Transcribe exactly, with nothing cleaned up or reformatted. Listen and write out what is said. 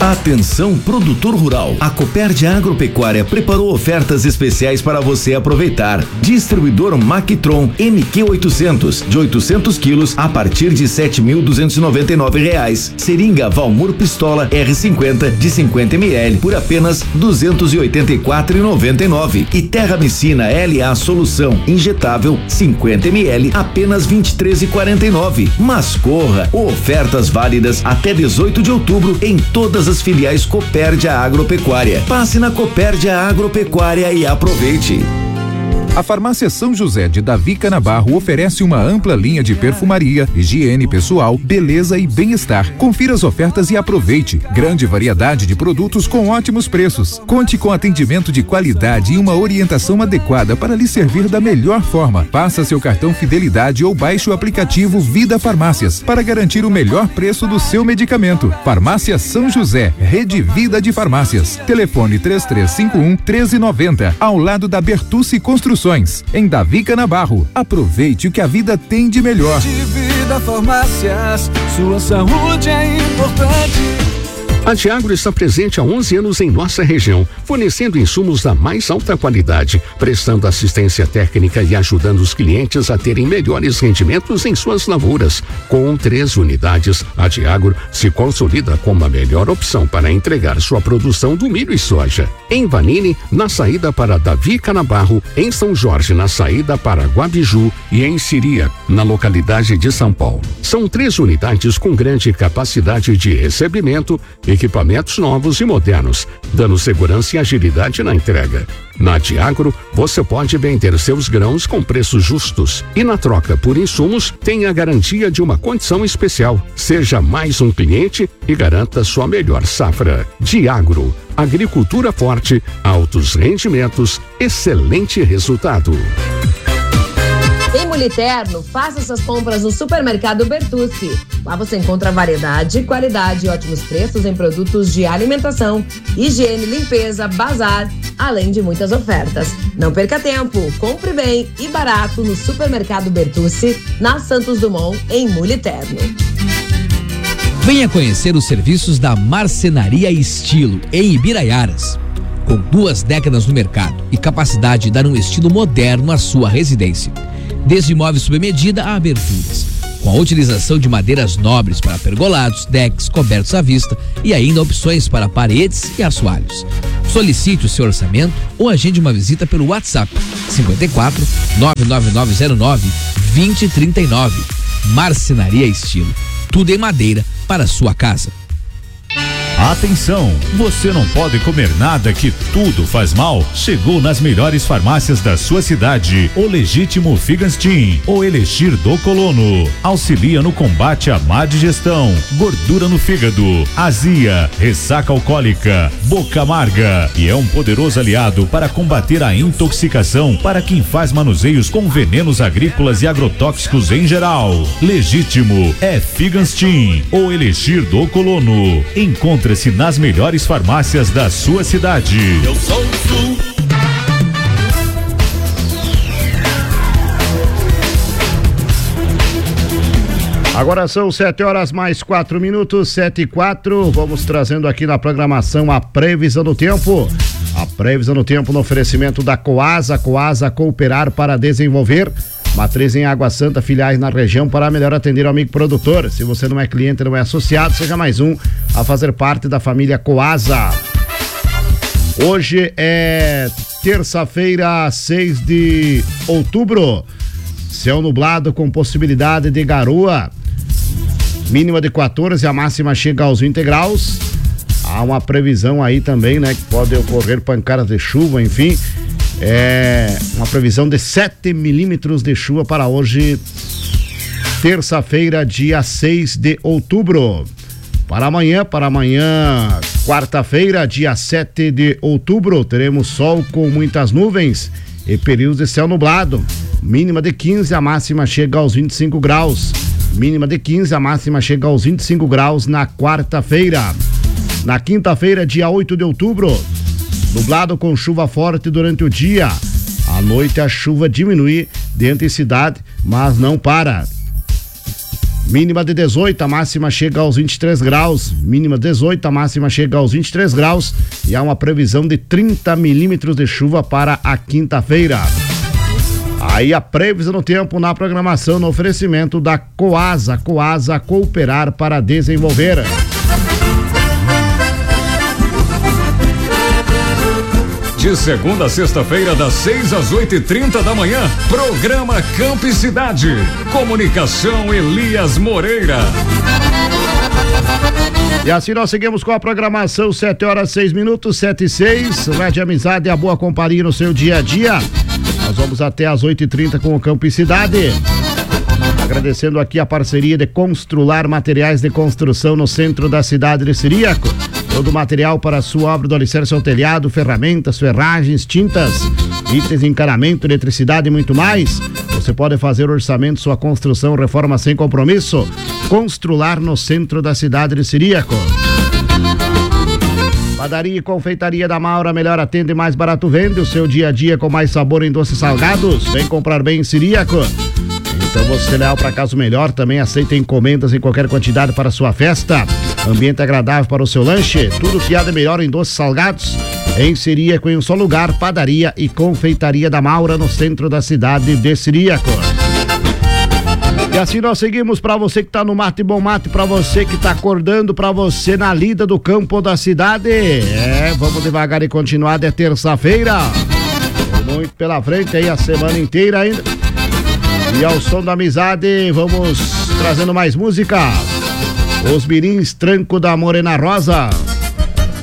Atenção, produtor rural. A Copérdia Agropecuária preparou ofertas especiais para você aproveitar. Distribuidor Mactron M Q oitocentos de oitocentos quilos a partir de sete mil duzentos e noventa e nove reais. Seringa Valmor Pistola R cinquenta de cinquenta mililitros por apenas duzentos e oitenta e quatro reais e noventa e nove centavos. E Terramicina L A Solução injetável cinquenta mililitros apenas vinte e três reais e quarenta e nove centavos. Mas corra, ofertas válidas até dezoito de outubro em todas as filiais Copérdia Agropecuária. Passe na Copérdia Agropecuária e aproveite. A Farmácia São José de Davi Canabarro oferece uma ampla linha de perfumaria, higiene pessoal, beleza e bem-estar. Confira as ofertas e aproveite. Grande variedade de produtos com ótimos preços. Conte com atendimento de qualidade e uma orientação adequada para lhe servir da melhor forma. Faça seu cartão Fidelidade ou baixe o aplicativo Vida Farmácias para garantir o melhor preço do seu medicamento. Farmácia São José, Rede Vida de Farmácias. Telefone três três cinco um, um três nove zero, ao lado da Bertucci Construções. Em Davi Canabarro. Aproveite o que a vida tem de melhor. De Vida Farmácias, sua saúde é importante. A Diagro está presente há onze anos em nossa região, fornecendo insumos da mais alta qualidade, prestando assistência técnica e ajudando os clientes a terem melhores rendimentos em suas lavouras. Com três unidades, a Diagro se consolida como a melhor opção para entregar sua produção do milho e soja. Em Vanini, na saída para Davi Canabarro, em São Jorge, na saída para Guabiju e em Siria, na localidade de São Paulo. São três unidades com grande capacidade de recebimento, equipamentos novos e modernos, dando segurança e agilidade na entrega. Na Diagro, você pode vender seus grãos com preços justos e na troca por insumos tem a garantia de uma condição especial. Seja mais um cliente e garanta sua melhor safra. Diagro, agricultura forte, altos rendimentos, excelente resultado. Em Muliterno, faça suas compras no Supermercado Bertucci. Lá você encontra variedade, qualidade e ótimos preços em produtos de alimentação, higiene, limpeza, bazar, além de muitas ofertas. Não perca tempo, compre bem e barato no Supermercado Bertucci, na Santos Dumont, em Muliterno. Venha conhecer os serviços da Marcenaria Estilo, em Ibiraiaras. Com duas décadas no mercado e capacidade de dar um estilo moderno à sua residência. Desde móveis sob medida a aberturas, com a utilização de madeiras nobres para pergolados, decks, cobertos à vista e ainda opções para paredes e assoalhos. Solicite o seu orçamento ou agende uma visita pelo WhatsApp cinco quatro, nove nove nove zero nove, dois zero três nove. Marcenaria Estilo, tudo em madeira para a sua casa. Atenção, você não pode comer nada que tudo faz mal. Chegou nas melhores farmácias da sua cidade o legítimo Figanstin, o elixir do colono. Auxilia no combate à má digestão, gordura no fígado, azia, ressaca alcoólica, boca amarga e é um poderoso aliado para combater a intoxicação para quem faz manuseios com venenos agrícolas e agrotóxicos em geral. Legítimo é Figanstin, o elixir do colono. Encontre Encontra-se nas melhores farmácias da sua cidade. Eu sou o Sul. Agora são sete horas mais quatro minutos, sete e quatro. Vamos trazendo aqui na programação a previsão do tempo. A previsão do tempo no oferecimento da Coasa. Coasa, cooperar para desenvolver. Matriz em Água Santa, filiais na região para melhor atender o amigo produtor. Se você não é cliente, não é associado, seja mais um a fazer parte da família Coasa. Hoje é terça-feira, seis de outubro. Céu nublado com possibilidade de garoa. Mínima de quatorze, a máxima chega aos vinte graus. Há uma previsão aí também, né, que pode ocorrer pancadas de chuva, enfim. É uma previsão de sete milímetros de chuva para hoje, terça-feira, dia seis de outubro. Para amanhã, para amanhã, quarta-feira, dia sete de outubro, teremos sol com muitas nuvens e períodos de céu nublado. Mínima de quinze, a máxima chega aos vinte e cinco graus. Mínima de quinze, a máxima chega aos vinte e cinco graus na quarta-feira. Na quinta-feira, dia oito de outubro, nublado com chuva forte durante o dia. À noite a chuva diminui de intensidade, mas não para. Mínima de dezoito, a máxima chega aos vinte e três graus. Mínima dezoito, a máxima chega aos vinte e três graus. E há uma previsão de trinta milímetros de chuva para a quinta-feira. Aí a previsão do tempo na programação no oferecimento da Coasa. Coasa, cooperar para desenvolver. De segunda a sexta-feira, das seis às oito e trinta da manhã, programa Campo e Cidade. Comunicação Elias Moreira. E assim nós seguimos com a programação, sete horas seis minutos, sete e seis. Rede Amizade e a boa companhia no seu dia a dia. Nós vamos até às oito e trinta com o Campo e Cidade. Agradecendo aqui a parceria de Constrular Materiais de Construção no centro da cidade de Ciríaco. Todo o material para a sua obra do alicerce ao telhado, ferramentas, ferragens, tintas, itens de encanamento, eletricidade e muito mais. Você pode fazer orçamento, sua construção, reforma sem compromisso. Constrular no centro da cidade de Ciríaco. Padaria e confeitaria da Maura, melhor atende e mais barato vende. O seu dia a dia com mais sabor em doces salgados. Vem comprar bem em Ciríaco. Então você leal para casa melhor, também aceita encomendas em qualquer quantidade para sua festa. Ambiente agradável para o seu lanche, tudo que há de melhor em doces salgados. Em Ciríaco, em um só lugar, padaria e confeitaria da Maura, no centro da cidade de Ciríaco. E assim nós seguimos para você que tá no Mato e Bom Mato, para você que tá acordando, para você na lida do campo da cidade. É, vamos devagar e continuar, é terça-feira. Muito pela frente aí, a semana inteira ainda. E ao som da amizade, vamos trazendo mais música. Os Mirins Tranco da Morena Rosa.